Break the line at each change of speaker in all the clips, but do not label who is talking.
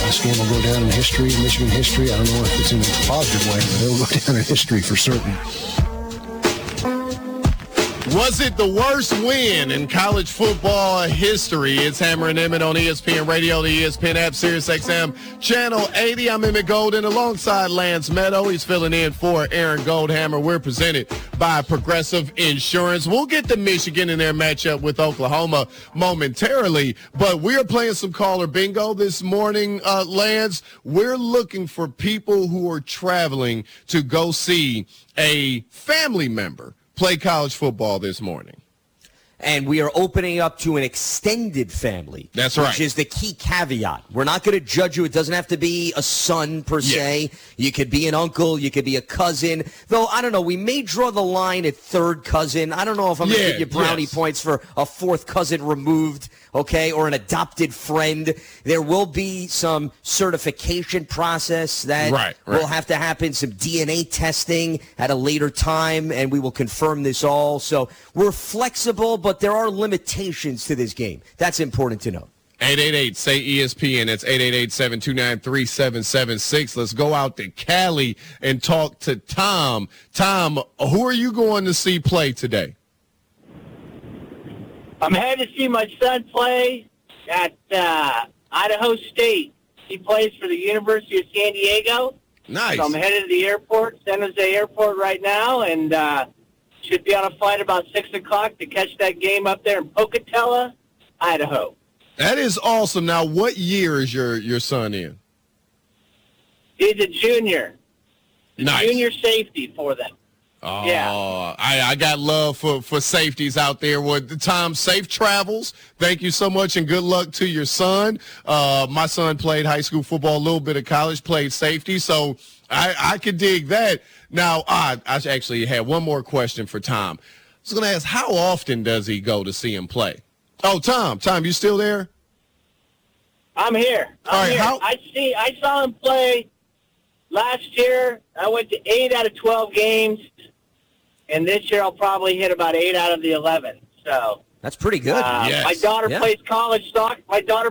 This game will go down in history, Michigan history. I don't know if it's in a positive way, but it'll go down in history for certain.
Was it the worst win in college football history? It's Hammer and Emmett on ESPN Radio, the ESPN app, SiriusXM, Channel 80. I'm Emmett Golden alongside Lance Meadow. He's filling in for Aaron Goldhammer. We're presented by Progressive Insurance. We'll get to Michigan in their matchup with Oklahoma momentarily, but we're playing some caller bingo this morning, Lance. We're looking for people who are traveling to go see a family member play college football this morning.
And we are opening up to an extended family.
That's right.
Which is the key caveat. We're not going to judge you. It doesn't have to be a son, per se. You could be an uncle. You could be a cousin. Though, I don't know. We may draw the line at third cousin. I don't know if I'm going to give you brownie points for a fourth cousin removed, okay, or an adopted friend. There will be some certification process that will have to happen, some DNA testing at a later time, and we will confirm this all. So we're flexible, but there are limitations to this game. That's important to know.
888-SAY-ESPN. That's 888-729-3776. Let's go out to Cali and talk to Tom. Tom, who are you going to see play today?
I'm headed to see my son play at Idaho State. He plays for the University of San Diego.
Nice.
So I'm headed to the airport, San Jose Airport right now, and should be on a flight about 6 o'clock to catch that game up there in Pocatello, Idaho.
That is awesome. Now, what year is your son in?
He's a junior.
Nice.
Junior safety for them.
Oh,
yeah.
I got love for safeties out there. Well, Tom, safe travels. Thank you so much, and good luck to your son. My son played high school football, a little bit of college, played safety, so I could dig that. Now, I actually had one more question for Tom. I was going to ask, how often does he go to see him play? Oh, Tom, you still there?
I'm here. I'm here. I saw him play last year. I went to 8 out of 12 games, and this year I'll probably hit about 8 out of the 11. So
that's pretty good.
Yes.
My daughter plays college soccer.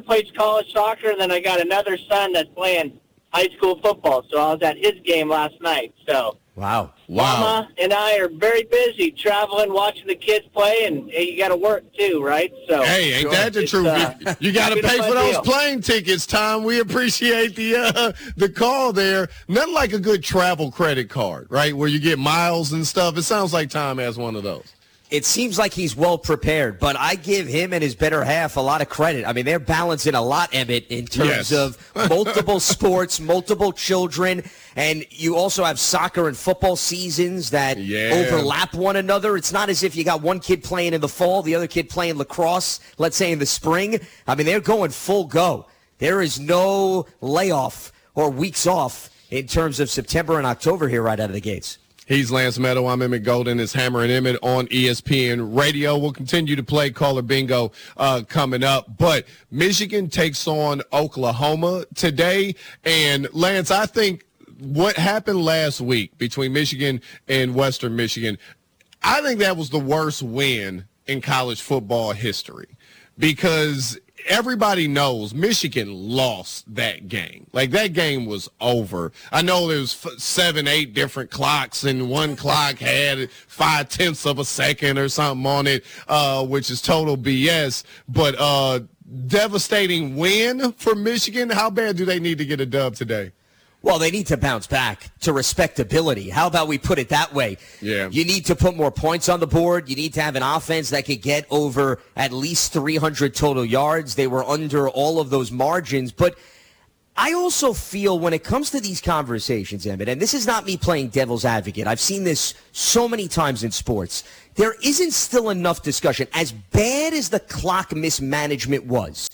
And then I got another son that's playing high school football. So I was at his game last night. So
wow.
Mama and I are very busy traveling, watching the kids play, and hey, you got to work too, right? So
hey, ain't that the truth? You got to pay for those plane tickets, Tom. We appreciate the call there. Nothing like a good travel credit card, right, where you get miles and stuff. It sounds like Tom has one of those.
It seems like he's well prepared, but I give him and his better half a lot of credit. I mean, they're balancing a lot, Emmett, in terms of multiple sports, multiple children, and you also have soccer and football seasons that overlap one another. It's not as if you got one kid playing in the fall, the other kid playing lacrosse, let's say in the spring. I mean, they're going full go. There is no layoff or weeks off in terms of September and October here right out of the gates.
He's Lance Meadow. I'm Emmett Golden. It's Hammer and Emmett on ESPN Radio. We'll continue to play caller bingo coming up. But Michigan takes on Oklahoma today. And, Lance, I think what happened last week between Michigan and Western Michigan, I think that was the worst win in college football history because everybody knows Michigan lost that game. Like, that game was over. I know there was 7, 8 different clocks, and one clock had 0.5 of a second or something on it, which is total BS. But devastating win for Michigan. How bad do they need to get a dub today?
Well, they need to bounce back to respectability. How about we put it that way?
Yeah.
You need to put more points on the board. You need to have an offense that could get over at least 300 total yards. They were under all of those margins. But I also feel when it comes to these conversations, Emmett, and this is not me playing devil's advocate. I've seen this so many times in sports. There isn't still enough discussion. As bad as the clock mismanagement was,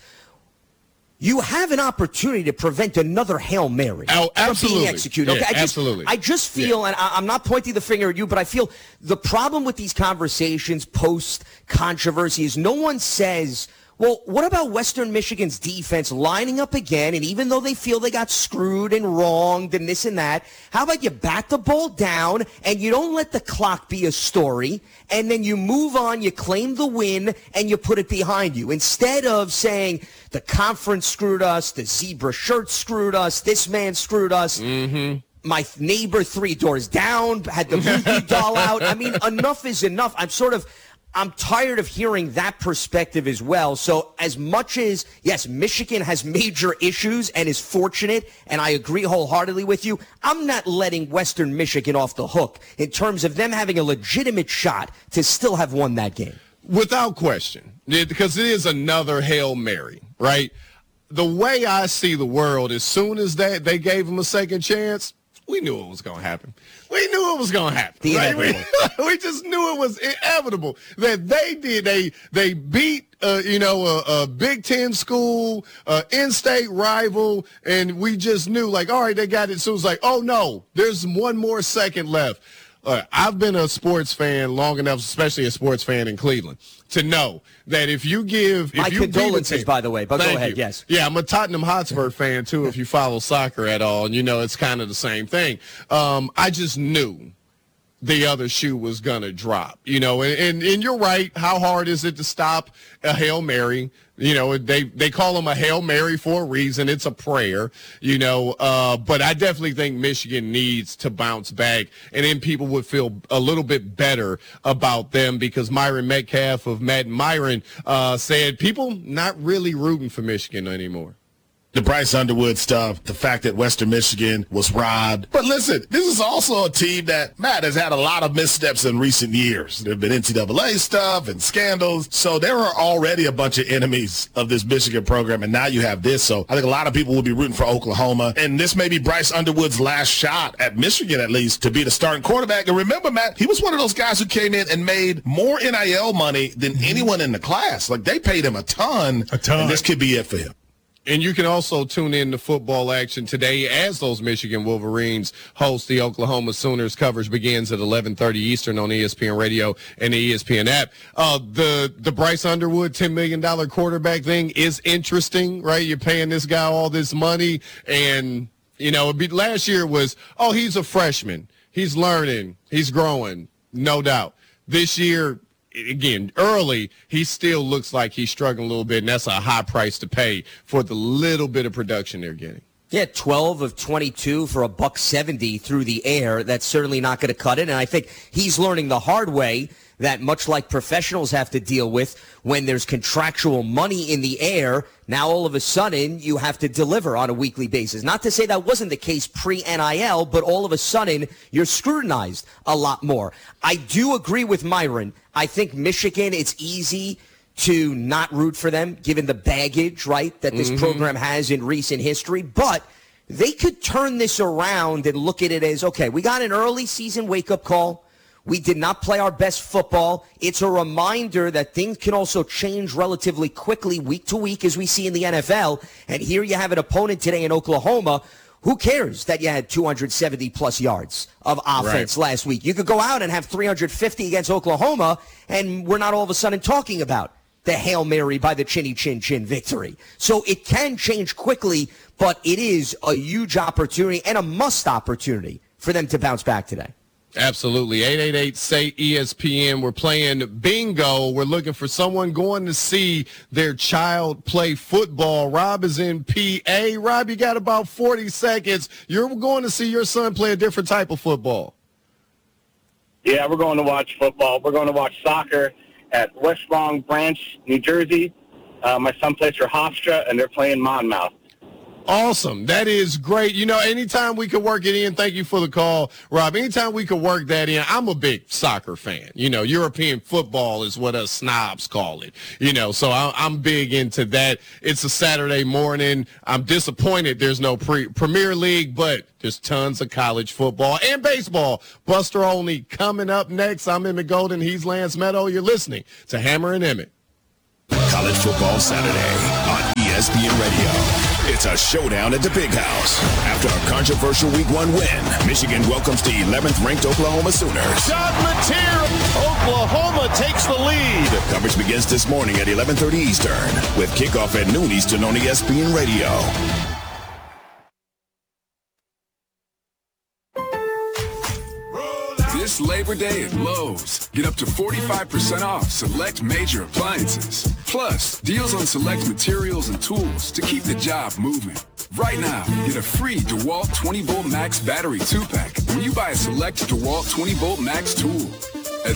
you have an opportunity to prevent another Hail Mary from being executed.
Yeah,
okay?
absolutely.
I just feel, and I'm not pointing the finger at you, but I feel the problem with these conversations post-controversy is no one says, Well, what about Western Michigan's defense lining up again? And even though they feel they got screwed and wronged and this and that, how about you bat the ball down and you don't let the clock be a story, and then you move on, you claim the win, and you put it behind you. Instead of saying the conference screwed us, the zebra shirt screwed us, this man screwed us. Mm-hmm. My neighbor 3 doors down had the movie doll out. I mean, enough is enough. I'm tired of hearing that perspective as well. So as much as, yes, Michigan has major issues and is fortunate, and I agree wholeheartedly with you, I'm not letting Western Michigan off the hook in terms of them having a legitimate shot to still have won that game.
Without question, because it is another Hail Mary, right? The way I see the world, as soon as they gave him a second chance, we knew it was going to happen. We knew it was going to happen. Right? We just knew it was inevitable that they did. They beat a Big Ten school, in-state rival, and we just knew, like, all right, they got it. So it was like, oh no, there's one more second left. I've been a sports fan long enough, especially a sports fan in Cleveland, to know that if you give...
My condolences, by the way, but go ahead, yes.
Yeah, I'm a Tottenham Hotspur fan, too, if you follow soccer at all, and it's kind of the same thing. I just knew the other shoe was going to drop, and you're right. How hard is it to stop a Hail Mary? They call them a Hail Mary for a reason. It's a prayer, but I definitely think Michigan needs to bounce back, and then people would feel a little bit better about them, because Myron Metcalf of Matt and Myron said people not really rooting for Michigan anymore.
The Bryce Underwood stuff, the fact that Western Michigan was robbed. But listen, this is also a team that, Matt, has had a lot of missteps in recent years. There have been NCAA stuff and scandals. So there are already a bunch of enemies of this Michigan program, and now you have this. So I think a lot of people will be rooting for Oklahoma. And this may be Bryce Underwood's last shot at Michigan, at least, to be the starting quarterback. And remember, Matt, he was one of those guys who came in and made more NIL money than anyone in the class. Like, they paid him a ton. And this could be it for him.
And you can also tune in to football action today as those Michigan Wolverines host the Oklahoma Sooners. Coverage begins at 11:30 Eastern on ESPN Radio and the ESPN app. The Bryce Underwood $10 million quarterback thing is interesting, right? You're paying this guy all this money, and, last year was, oh, he's a freshman. He's learning. He's growing, no doubt. This year, again, early, he still looks like he's struggling a little bit, and that's a high price to pay for the little bit of production they're getting.
Yeah, 12 of 22 for $170 through the air. That's certainly not going to cut it, and I think he's learning the hard way that, much like professionals have to deal with when there's contractual money in the air, now all of a sudden you have to deliver on a weekly basis. Not to say that wasn't the case pre-NIL, but all of a sudden you're scrutinized a lot more. I do agree with Myron. I think Michigan, it's easy to not root for them, given the baggage, right, that this program has in recent history. But they could turn this around and look at it as, okay, we got an early season wake-up call. We did not play our best football. It's a reminder that things can also change relatively quickly week to week, as we see in the NFL. And here you have an opponent today in Oklahoma. Who cares that you had 270-plus yards of offense last week? You could go out and have 350 against Oklahoma, and we're not all of a sudden talking about the Hail Mary by the chinny chin chin victory. So it can change quickly, but it is a huge opportunity and a must opportunity for them to bounce back today.
Absolutely. 888-SAY-ESPN. We're playing bingo. We're looking for someone going to see their child play football. Rob is in PA. Rob, you got about 40 seconds. You're going to see your son play a different type of football.
Yeah, we're going to watch football. We're going to watch soccer at West Long Branch, New Jersey. My son plays for Hofstra, and they're playing Monmouth.
Awesome. That is great. Anytime we could work it in, thank you for the call, Rob. Anytime we could work that in, I'm a big soccer fan. European football is what us snobs call it. So I'm big into that. It's a Saturday morning. I'm disappointed there's no Premier League, but there's tons of college football and baseball. Buster Olney coming up next. I'm Emmett Golden. He's Lance Meadow. You're listening to Hammer and Emmett.
College Football Saturday on ESPN Radio. It's a showdown at the Big House. After a controversial Week 1 win, Michigan welcomes the 11th-ranked Oklahoma Sooners.
John Mateer, Oklahoma takes the lead.
Coverage begins this morning at 11:30 Eastern, with kickoff at noon Eastern on ESPN Radio.
This Labor Day at Lowe's, get up to 45% off select major appliances. Plus, deals on select materials and tools to keep the job moving. Right now, get a free DeWalt 20-Volt Max Battery 2-pack when you buy a select DeWalt 20-Volt Max tool.